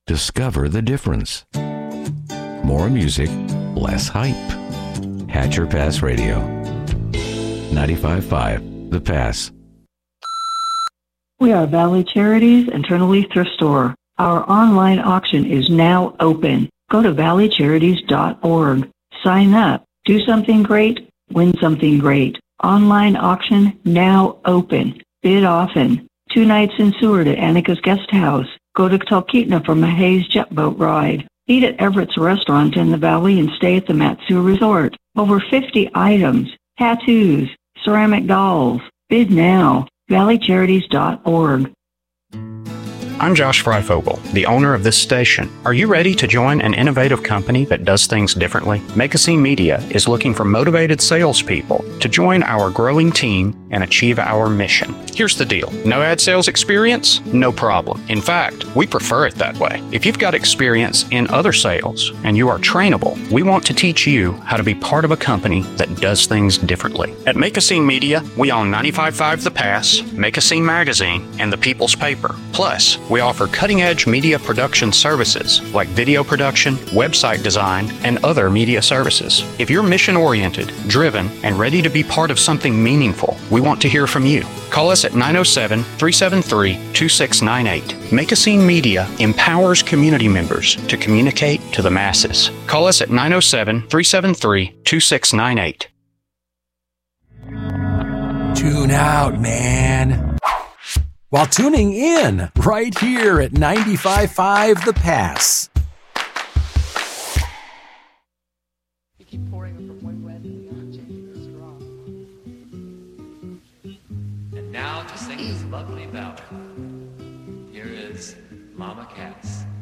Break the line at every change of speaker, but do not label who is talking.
Discover the difference. More music, less hype. Hatcher Pass Radio. 95.5 The Pass.
We are Valley Charities and Trinity Thrift Store. Our online auction is now open. Go to valleycharities.org. Sign up. Do something great. Win something great. Online auction now open. Bid often. 2 nights in Seward at Anika's Guest House. Go to Talkeetna for Mahays jet boat ride. Eat at Everett's restaurant in the valley and stay at the Matsu Resort. Over 50 items. Tattoos. Ceramic dolls. Bid now. valleycharities.org.
I'm Josh Freifogel, the owner of this station. Are you ready to join an innovative company that does things differently? Make a Scene Media is looking for motivated salespeople to join our growing team and achieve our mission. Here's the deal. No ad sales experience? No problem. In fact, we prefer it that way. If you've got experience in other sales and you are trainable, we want to teach you how to be part of a company that does things differently. At Make a Scene Media, we own 95.5 The Pass, Make a Scene Magazine, and The People's Paper. Plus, we offer cutting-edge media production services like video production, website design, and other media services. If you're mission-oriented, driven, and ready to be part of something meaningful, we want to hear from you. Call us at 907-373-2698. Make a Scene Media empowers community members to communicate to the masses. Call us at 907-373-2698.
Tune out, man. While tuning in right here at 95.5 The Pass.
You keep pouring it from one breath and not changing the straw.
And now to sing this lovely ballad, here is Mama Cass.